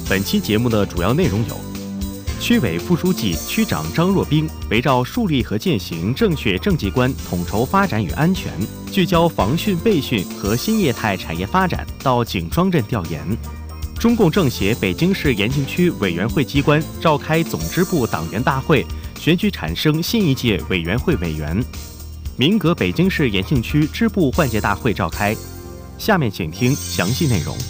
本期节目的主要内容有：区委副书记、区长张若冰围绕树立和践行正确政绩观，统筹发展与安全，聚焦防汛备汛和新业态产业发展，到景庄镇调研。中共政协北京市延庆区委员会机关召开总支部党员大会，选举产生新一届委员会委员。民革北京市延庆区支部换届大会召开。下面请听详细内容。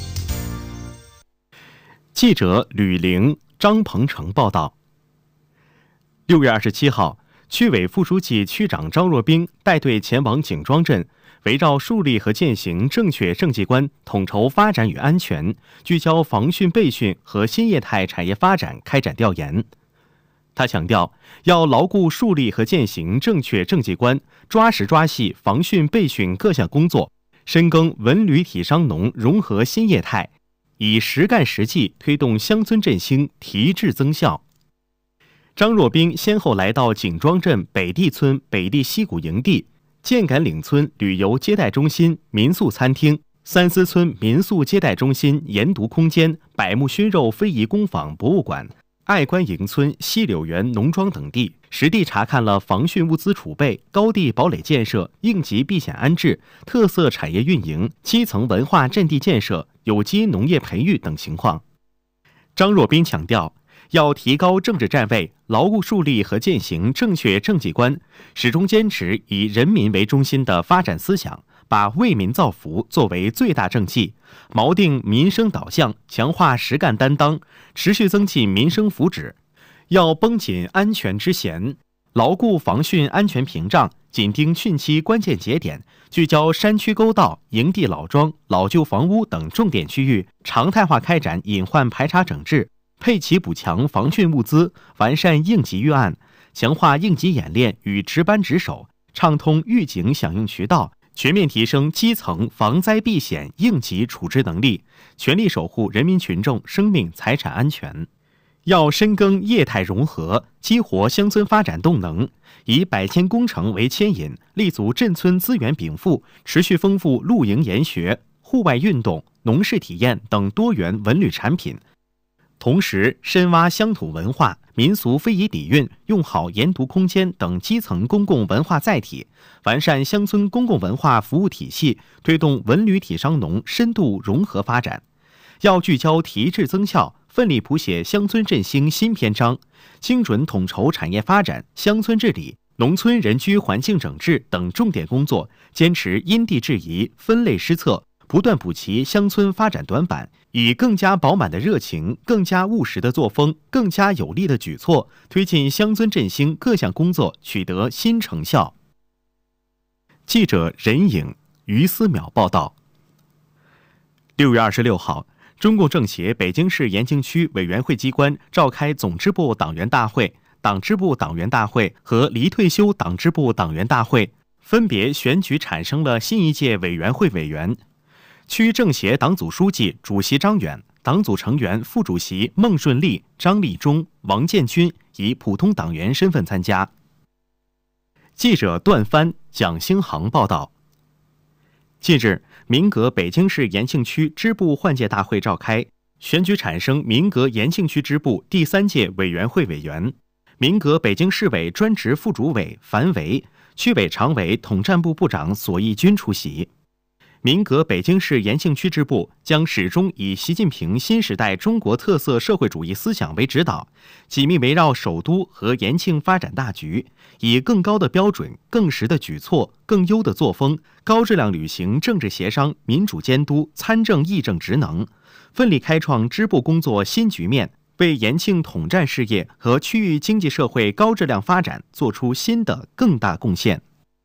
记者吕玲、张鹏程报道。6月27号，区委副书记、区长张若冰带队前往景庄镇，围绕树立和践行正确政绩观，统筹发展与安全，聚焦防汛备汛和新业态产业发展开展调研。他强调，要牢固树立和践行正确政绩观，抓实抓细防汛备汛各项工作，深耕文旅体商农融合新业态，以实干实际推动乡村振兴提质增效。张若冰先后来到景庄镇北地村北地溪谷营地、箭杆岭村旅游接待中心民宿餐厅、三司村民宿接待中心研读空间、百慕熏肉非遗工坊博物馆、爱观营村西柳园农庄等地，实地查看了防汛物资储备、高地堡垒建设、应急避险安置、特色产业运营、基层文化阵地建设、有机农业培育等情况。张若冰强调，要提高政治站位，牢固树立和践行正确政绩观，始终坚持以人民为中心的发展思想，把为民造福作为最大政绩，锚定民生导向，强化实干担当，持续增进民生福祉。要绷紧安全之弦，牢固防汛安全屏障，紧盯汛期关键节点，聚焦山区沟道、营地老庄、老旧房屋等重点区域，常态化开展隐患排查整治，配齐补强防汛物资，完善应急预案，强化应急演练与值班值守，畅通预警响应渠道，全面提升基层防灾避险应急处置能力，全力守护人民群众生命财产安全。要深耕业态融合，激活乡村发展动能，以百千工程为牵引，立足镇村资源禀赋，持续丰富露营研学、户外运动、农事体验等多元文旅产品。同时，深挖乡土文化、民俗非遗底蕴，用好研读空间等基层公共文化载体，完善乡村公共文化服务体系，推动文旅体商农深度融合发展。要聚焦提质增效，奋力谱写乡村振兴新篇章，精准统筹产业发展、乡村治理、农村人居环境整治等重点工作，坚持因地制宜、分类施策，不断补齐乡村发展短板，以更加饱满的热情、更加务实的作风、更加有力的举措，推进乡村振兴各项工作取得新成效。记者任颖、于思淼报道。6月26号，中共政协北京市延庆区委员会机关召开总支部党员大会、党支部党员大会和离退休党支部党员大会，分别选举产生了新一届委员会委员。区政协党组书记、主席张远，党组成员、副主席孟顺利、张立忠、王建军以普通党员身份参加。记者段帆、蒋兴航报道。近日，民革北京市延庆区支部换届大会召开，选举产生民革延庆区支部第3届委员会委员。民革北京市委专职副主委樊维、区委常委统战部部长索义军出席。民革北京市延庆区支部将始终以习近平新时代中国特色社会主义思想为指导，紧密围绕首都和延庆发展大局，以更高的标准、更实的举措、更优的作风，高质量履行政治协商、民主监督、参政议政职能，奋力开创支部工作新局面，为延庆统战事业和区域经济社会高质量发展做出新的更大贡献。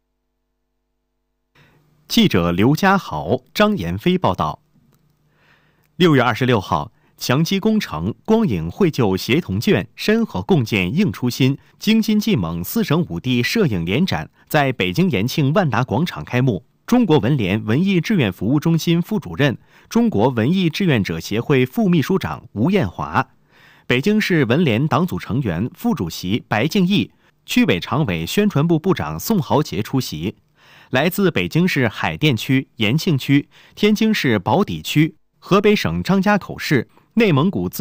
记者刘家豪、张延飞报道。6月26号，强基工程、光影绘就协同卷、深合共建应初心、京津冀蒙4省5地摄影联展在北京延庆万达广场开幕。中国文联文艺志愿服务中心副主任、中国文艺志愿者协会副秘书长吴艳华，北京市文联党组成员、副主席白敬义，区委常委宣传部部长宋豪杰出席。来自北京市海淀区、延庆区、天津市宝坻区、河北省张家口市、内蒙古自